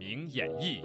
明演义。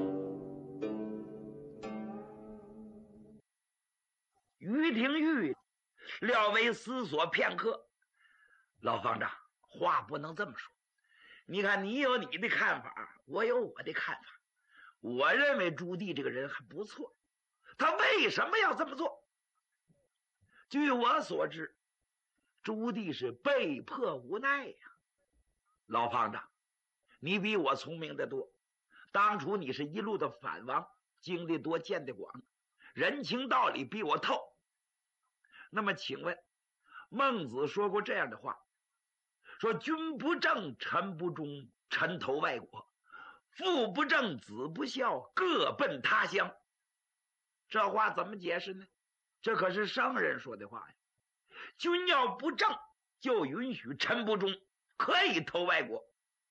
于廷玉略微思索片刻，老方丈，话不能这么说。你看，你有你的看法，我有我的看法。我认为朱棣这个人还不错，他为什么要这么做？据我所知，朱棣是被迫无奈呀。老方丈，你比我聪明得多，当初你是一路的反王，经历多，见得广，人情道理比我透。那么请问，孟子说过这样的话，说君不正，臣不忠，臣投外国；父不正，子不孝，各奔他乡。这话怎么解释呢？这可是圣人说的话呀。君要不正，就允许臣不忠，可以投外国；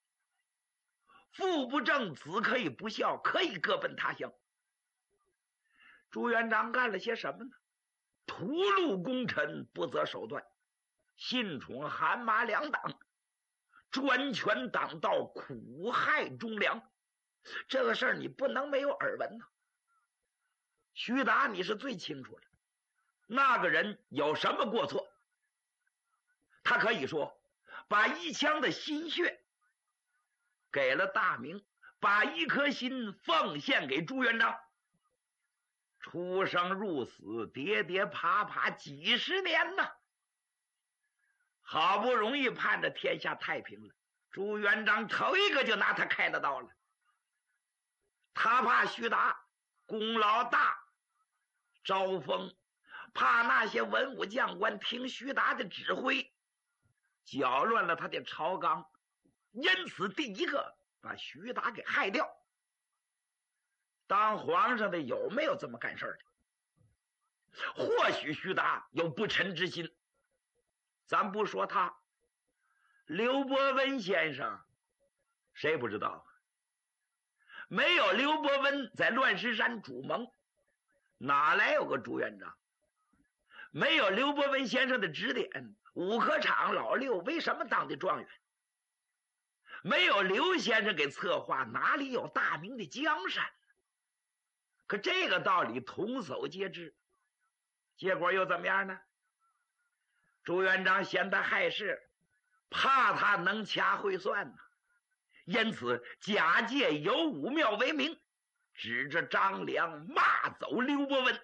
父不正，子可以不孝，可以各奔他乡。朱元璋干了些什么呢？屠戮功臣，不择手段，信宠韩马两党，专权党道，苦害忠良。这个事儿你不能没有耳闻呐。徐达你是最清楚的，那个人有什么过错？他可以说把一腔的心血给了大明，把一颗心奉献给朱元璋，出生入死，跌跌爬爬几十年呐，好不容易盼着天下太平了，朱元璋头一个就拿他开了刀了。他怕徐达功劳大，招风，怕那些文武将官听徐达的指挥，搅乱了他的朝纲，因此第一个把徐达给害掉。当皇上的有没有这么干事的？或许徐达有不臣之心，咱不说他，刘伯温先生谁不知道？没有刘伯温在乱石山主盟，哪来有个朱元璋？没有刘伯温先生的指点，五科场老六为什么当的状元？没有刘先生给策划，哪里有大明的江山？可这个道理童叟皆知，结果又怎么样呢？朱元璋嫌他害事，怕他能掐会算呢，因此假借有武庙为名，指着张良骂走刘伯温。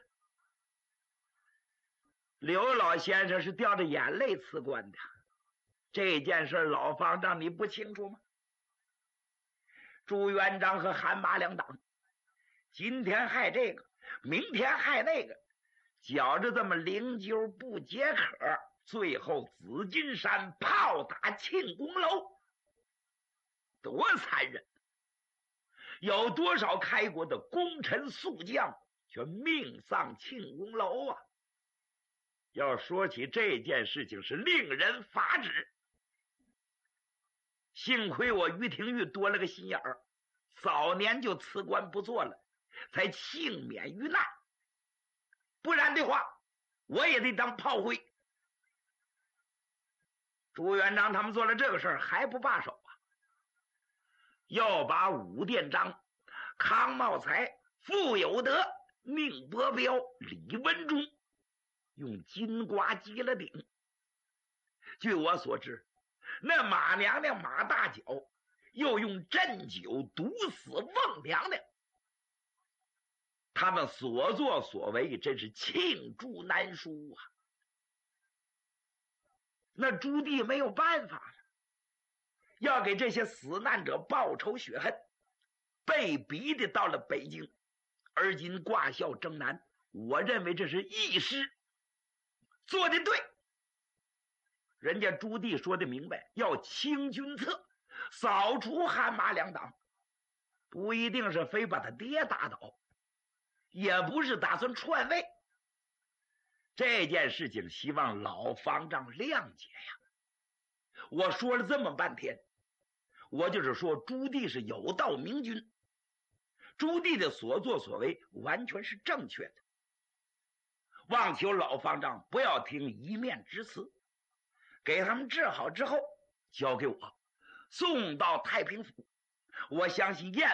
刘老先生是掉着眼泪辞官的，这件事老方丈你不清楚吗？朱元璋和韩马两党今天害这个，明天害那个，搅着这么灵柩不解渴，最后紫金山炮打庆功楼，多残忍！有多少开国的功臣宿将却命丧庆功楼啊！要说起这件事情是令人发指。幸亏我于廷玉多了个心眼儿，早年就辞官不做了，才幸免于难，不然的话我也得当炮灰。朱元璋他们做了这个事儿还不罢手啊，要把武殿章、康茂才、傅有德、宁伯彪、李文忠用金瓜击了顶。据我所知，那马娘娘马大脚又用鸩酒毒死孟娘娘，他们所作所为真是罄竹难书啊！那朱棣没有办法了，要给这些死难者报仇雪恨，被逼的到了北京，而今挂孝征南，我认为这是义师做的对。人家朱棣说的明白，要清君侧，扫除韩马两党，不一定是非把他爹打倒，也不是打算篡位。这件事情希望老方丈谅解呀。我说了这么半天，我就是说朱棣是有道明君，朱棣的所作所为完全是正确的，望求老方丈不要听一面之词，给他们治好之后交给我，送到太平府，我相信